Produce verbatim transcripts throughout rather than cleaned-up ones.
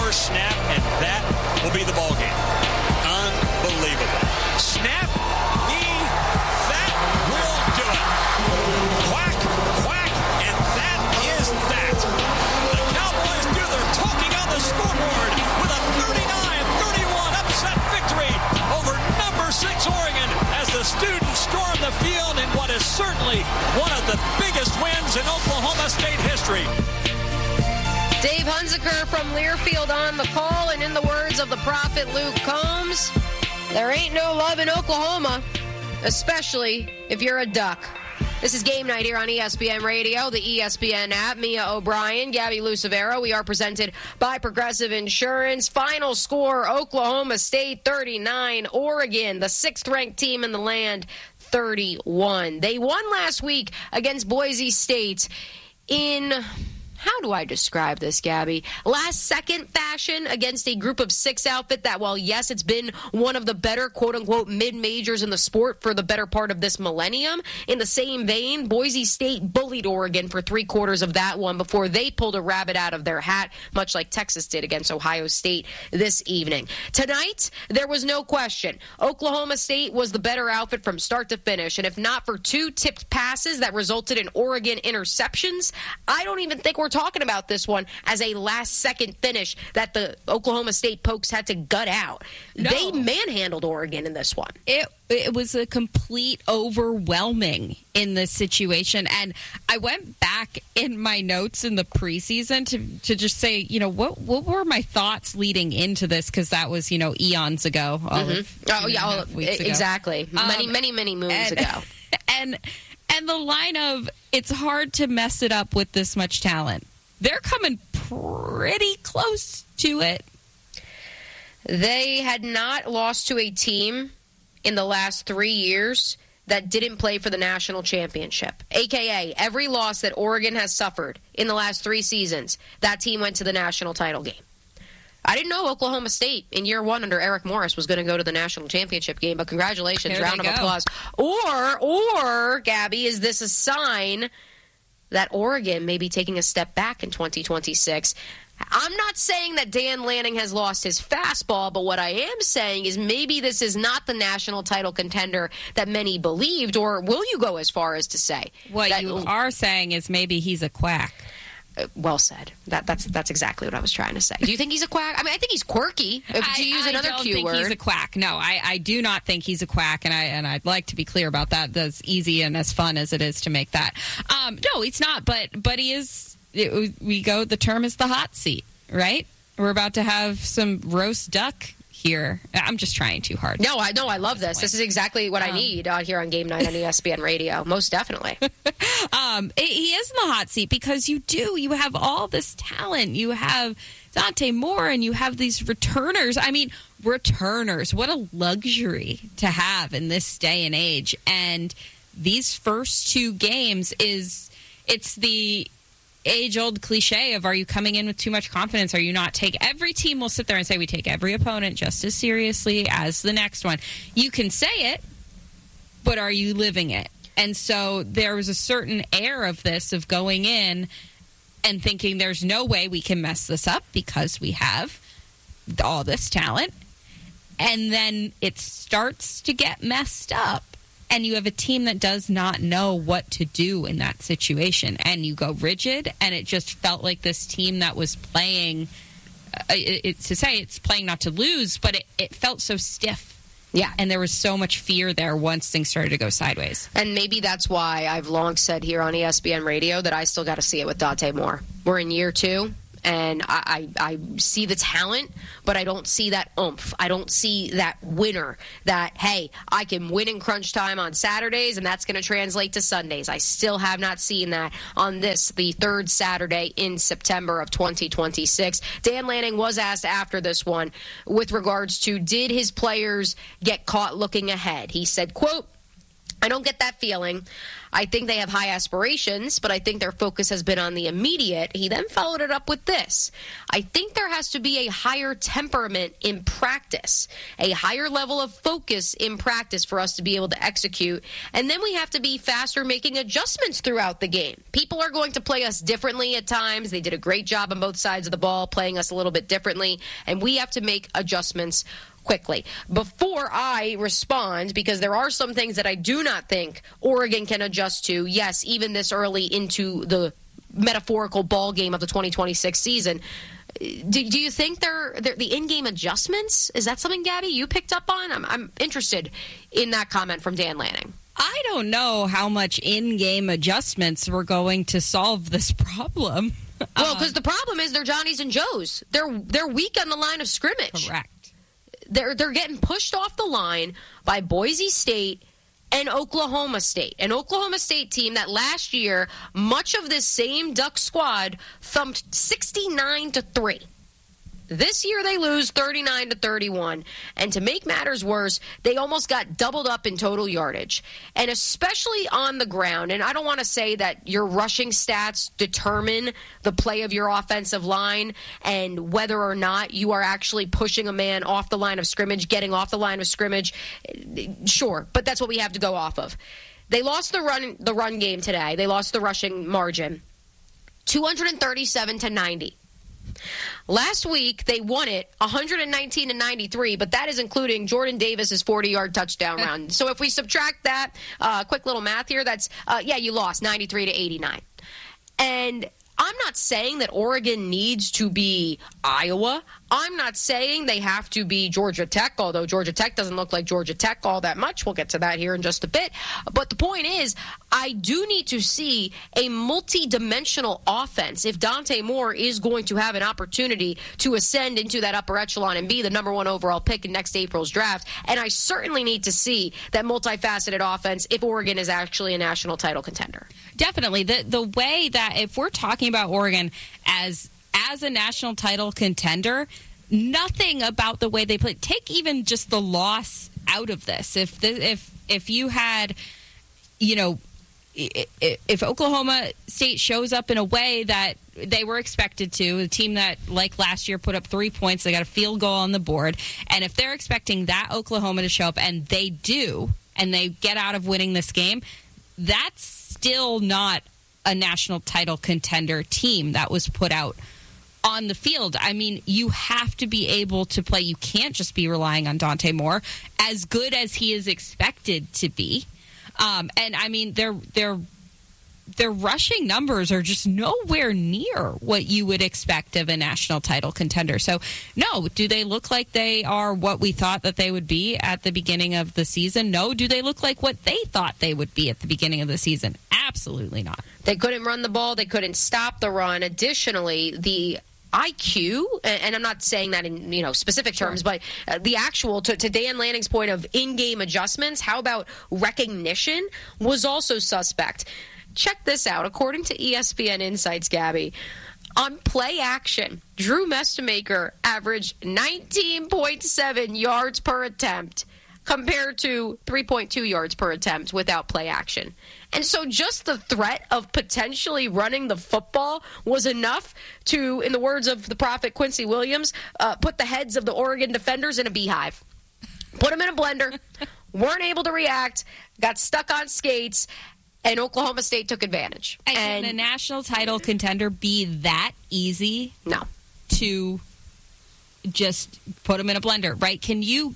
first snap, and that will be the ball game. Unbelievable. Snap, knee, that will do it. Quack, quack, and that is that. The Cowboys do their talking on the scoreboard with a thirty-nine thirty-one upset victory over number six Oregon as the students storm the field in what is certainly one of the biggest wins in Oklahoma State history. Dave Hunziker from Learfield on the call, and in the words of the prophet Luke Combs, there ain't no love in Oklahoma, especially if you're a Duck. This is Game Night here on E S P N Radio, the E S P N app. Mia O'Brien, Gabby Lucevero. We are presented by Progressive Insurance. Final score, Oklahoma State thirty-nine, Oregon, the sixth-ranked team in the land, thirty-one. They won last week against Boise State in... How do I describe this, Gabby? Last-second fashion against a group of six outfit that, while, yes, it's been one of the better, quote-unquote, mid-majors in the sport for the better part of this millennium. In the same vein, Boise State bullied Oregon for three-quarters of that one before they pulled a rabbit out of their hat, much like Texas did against Ohio State this evening. Tonight, there was no question. Oklahoma State was the better outfit from start to finish, and if not for two tipped passes that resulted in Oregon interceptions, I don't even think we're talking about this one as a last-second finish that the Oklahoma State Pokes had to gut out. No. They manhandled Oregon in this one. It it was a complete overwhelming in this situation. And I went back in my notes in the preseason to, to just say, you know, what what were my thoughts leading into this? Because that was, you know, eons ago. Mm-hmm. Oh, yeah, all of, exactly. Ago. Many, um, many, many moons and, ago. And... And the line of, it's hard to mess it up with this much talent. They're coming pretty close to it. They had not lost to a team in the last three years that didn't play for the national championship. A K A, every loss that Oregon has suffered in the last three seasons, that team went to the national title game. I didn't know Oklahoma State in year one under Eric Morris was going to go to the national championship game, but congratulations, Here round of go. applause. Or, or, Gabby, is this a sign that Oregon may be taking a step back in twenty twenty-six? I'm not saying that Dan Lanning has lost his fastball, but what I am saying is maybe this is not the national title contender that many believed, or will you go as far as to say? What that, you are saying is maybe he's a quack. Uh, well said. That, that's that's exactly what I was trying to say. Do you think he's a quack? I mean, I think he's quirky, if, I, to use I another don't Q think word. He's a quack. No, I, I do not think he's a quack, and I and I'd like to be clear about that. That's easy and as fun as it is to make that. Um, no, he's not. But but he is. It, we go. The term is the hot seat, right? We're about to have some roast duck here. I'm just trying too hard. No, I know. I love this. This is exactly what um, I need uh, here on Game Night on E S P N Radio. Most definitely. um, he is in the hot seat because you do. You have all this talent. You have Dante Moore, and you have these returners. I mean, returners. What a luxury to have in this day and age. And these first two games is it's the age-old cliche of, are you coming in with too much confidence? Are you not? Take every team will sit there and say we take every opponent just as seriously as the next one. You can say it, but are you living it? And so there was a certain air of this, of going in and thinking there's no way we can mess this up because we have all this talent. And then it starts to get messed up. And you have a team that does not know what to do in that situation. And you go rigid, and it just felt like this team that was playing, uh, it, it, to say it's playing not to lose, but it, it felt so stiff. Yeah. And there was so much fear there once things started to go sideways. And maybe that's why I've long said here on E S P N Radio that I still got to see it with Dante Moore. We're in year two. And I, I, I see the talent, but I don't see that oomph. I don't see that winner, that, hey, I can win in crunch time on Saturdays, and that's going to translate to Sundays. I still have not seen that on this, the third Saturday in September of twenty twenty-six. Dan Lanning was asked after this one with regards to, did his players get caught looking ahead? He said, quote, I don't get that feeling. I think they have high aspirations, but I think their focus has been on the immediate. He then followed it up with this. I think there has to be a higher temperament in practice, a higher level of focus in practice for us to be able to execute. And then we have to be faster making adjustments throughout the game. People are going to play us differently at times. They did a great job on both sides of the ball, playing us a little bit differently, and we have to make adjustments quickly. Before I respond, because there are some things that I do not think Oregon can adjust to, yes, even this early into the metaphorical ball game of the twenty twenty-six season. Do, do you think they're, they're the in-game adjustments? Is that something, Gabby, you picked up on? I'm, I'm interested in that comment from Dan Lanning. I don't know how much in-game adjustments were going to solve this problem. Well, because um, the problem is they're Johnnies and Joes. They're they're weak on the line of scrimmage. Correct. They're they're getting pushed off the line by Boise State and Oklahoma State. An Oklahoma State team that last year, much of this same Duck squad thumped sixty-nine to three. This year they lose thirty-nine to thirty-one. And to make matters worse, they almost got doubled up in total yardage. And especially on the ground. And I don't want to say that your rushing stats determine the play of your offensive line and whether or not you are actually pushing a man off the line of scrimmage, getting off the line of scrimmage. Sure, but that's what we have to go off of. They lost the run the run game today. They lost the rushing margin. two thirty-seven to ninety. Last week, they won it one nineteen to ninety-three, but that is including Jordan Davis's forty-yard touchdown run. So if we subtract that, uh, quick little math here, that's, uh, yeah, you lost ninety-three to eighty-nine. And I'm not saying that Oregon needs to be Iowa. I'm not saying they have to be Georgia Tech, although Georgia Tech doesn't look like Georgia Tech all that much. We'll get to that here in just a bit. But the point is, I do need to see a multi-dimensional offense if Dante Moore is going to have an opportunity to ascend into that upper echelon and be the number one overall pick in next April's draft. And I certainly need to see that multifaceted offense if Oregon is actually a national title contender. Definitely. The the way that if we're talking about Oregon as as a national title contender, nothing about the way they play. Take even just the loss out of this. If the, if if you had, you know, if Oklahoma State shows up in a way that they were expected to, a team that, like last year, put up three points, they got a field goal on the board, and if they're expecting that Oklahoma to show up, and they do, and they get out of winning this game, that's still not a national title contender team that was put out on the field. I mean, you have to be able to play. You can't just be relying on Dante Moore, as good as he is expected to be. Um, and I mean, their their their rushing numbers are just nowhere near what you would expect of a national title contender. So, no, do they look like they are what we thought that they would be at the beginning of the season? No. Do they look like what they thought they would be at the beginning of the season? Absolutely not. They couldn't run the ball. They couldn't stop the run. Additionally, the I Q, and I'm not saying that in you know specific terms, sure. but uh, the actual, to, to Dan Lanning's point of in-game adjustments, how about recognition, was also suspect. Check this out. According to E S P N Insights, Gabby, on play action, Drew Mestemaker averaged nineteen point seven yards per attempt compared to three point two yards per attempt without play action. And so just the threat of potentially running the football was enough to, in the words of the prophet Quincy Williams, uh, put the heads of the Oregon defenders in a beehive. Put them in a blender, weren't able to react, got stuck on skates, and Oklahoma State took advantage. And, and can a national title contender be that easy? No. To just put them in a blender, right? Can you...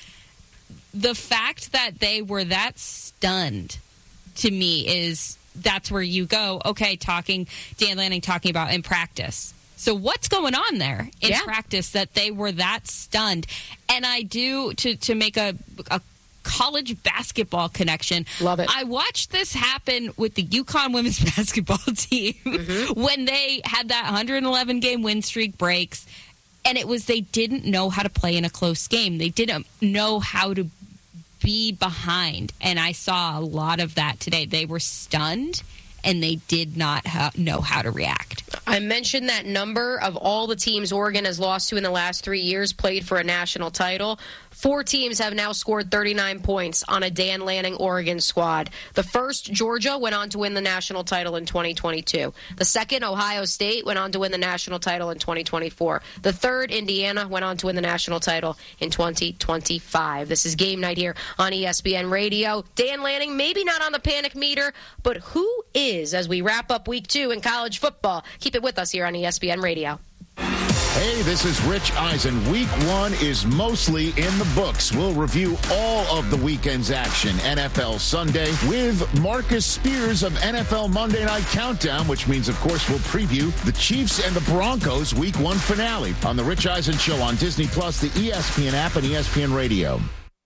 The fact that they were that stunned, to me, is that's where you go, okay, talking, Dan Lanning talking about in practice. So what's going on there in yeah. practice that they were that stunned? And I do, to, to make a, a college basketball connection. Love it. I watched this happen with the UConn women's basketball team mm-hmm. when they had that one hundred eleven game win streak breaks. And it was they didn't know how to play in a close game. They didn't know how to be behind. And I saw a lot of that today. They were stunned, and they did not ha- know how to react. I mentioned that number of all the teams Oregon has lost to in the last three years played for a national title. Four teams have now scored thirty-nine points on a Dan Lanning Oregon squad. The first, Georgia, went on to win the national title in twenty twenty-two. The second, Ohio State, went on to win the national title in twenty twenty-four. The third, Indiana, went on to win the national title in twenty twenty-five. This is Game Night here on E S P N Radio. Dan Lanning, maybe not on the panic meter, but who is as we wrap up week two in college football? Keep it with us here on E S P N Radio. Hey, this is Rich Eisen. Week one is mostly in the books. We'll review all of the weekend's action, N F L Sunday, with Marcus Spears of N F L Monday Night Countdown, which means, of course, we'll preview the Chiefs and the Broncos week one finale on the Rich Eisen Show on Disney Plus, the E S P N app, and E S P N Radio.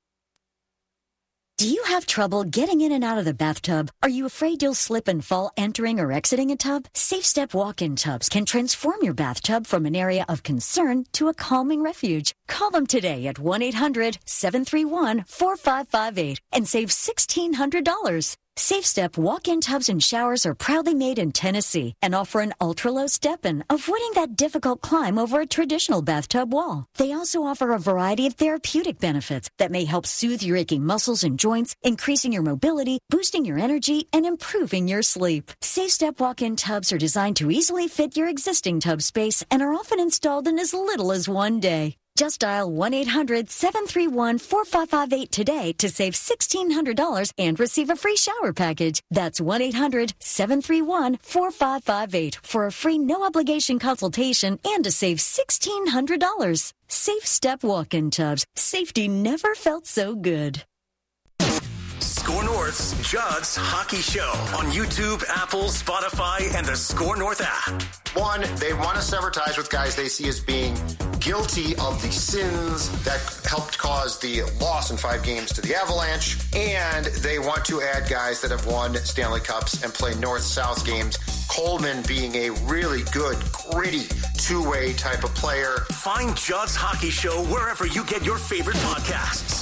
Do you have trouble getting in and out of the bathtub? Are you afraid you'll slip and fall entering or exiting a tub? SafeStep walk-in tubs can transform your bathtub from an area of concern to a calming refuge. Call them today at one eight hundred seven three one four five five eight and save sixteen hundred dollars. SafeStep walk-in tubs and showers are proudly made in Tennessee and offer an ultra-low step-in, avoiding that difficult climb over a traditional bathtub wall. They also offer a variety of therapeutic benefits that may help soothe your aching muscles and joints, increasing your mobility, boosting your energy, and improving your sleep. SafeStep walk-in tubs are designed to easily fit your existing tub space and are often installed in as little as one day. Just dial one eight hundred seven three one four five five eight today to save sixteen hundred dollars and receive a free shower package. That's one eight hundred seven three one four five five eight for a free no-obligation consultation and to save sixteen hundred dollars. Safe Step walk-in tubs. Safety never felt so good. Score North's Judd's Hockey Show on YouTube, Apple, Spotify, and the Score North app. One, they want to sever ties with guys they see as being guilty of the sins that helped cause the loss in five games to the Avalanche, and they want to add guys that have won Stanley Cups and play North-South games. Coleman being a really good, gritty, two-way type of player. Find Judd's Hockey Show wherever you get your favorite podcasts.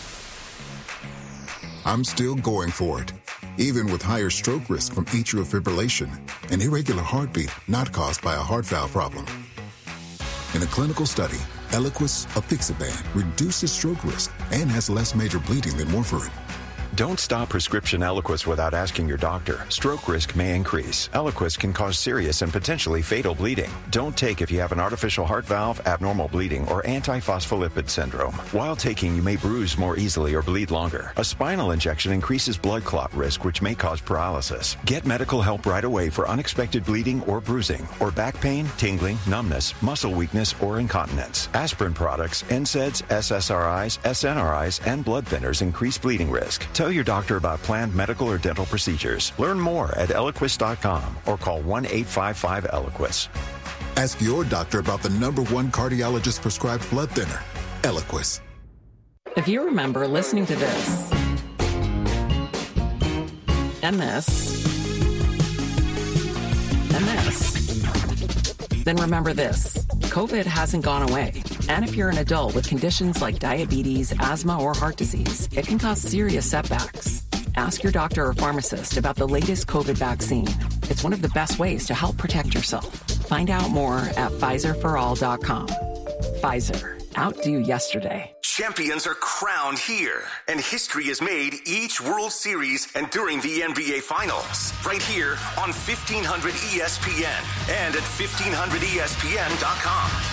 I'm still going for it, even with higher stroke risk from atrial fibrillation, an irregular heartbeat not caused by a heart valve problem. In a clinical study, Eliquis apixaban reduces stroke risk and has less major bleeding than warfarin. Don't stop prescription Eliquis without asking your doctor. Stroke risk may increase. Eliquis can cause serious and potentially fatal bleeding. Don't take if you have an artificial heart valve, abnormal bleeding, or antiphospholipid syndrome. While taking, you may bruise more easily or bleed longer. A spinal injection increases blood clot risk, which may cause paralysis. Get medical help right away for unexpected bleeding or bruising, or back pain, tingling, numbness, muscle weakness, or incontinence. Aspirin products, N SAIDs, S S R Is, S N R Is, and blood thinners increase bleeding risk. Tell your doctor about planned medical or dental procedures. Learn more at Eliquis dot com or call one eight five five Eliquis. Ask your doctor about the number one cardiologist prescribed blood thinner, Eliquis. If you remember listening to this and this and this, then remember this. COVID hasn't gone away. And if you're an adult with conditions like diabetes, asthma, or heart disease, it can cause serious setbacks. Ask your doctor or pharmacist about the latest COVID vaccine. It's one of the best ways to help protect yourself. Find out more at Pfizer for all dot com. Pfizer. Outdo yesterday. Champions are crowned here, and history is made each World Series and during the N B A Finals. Right here on fifteen hundred E S P N and at fifteen hundred E S P N dot com.